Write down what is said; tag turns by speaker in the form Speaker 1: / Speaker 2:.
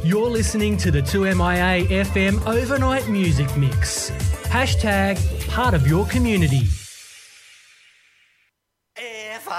Speaker 1: You're listening to the 2MIA FM Overnight Music Mix. # part of your community.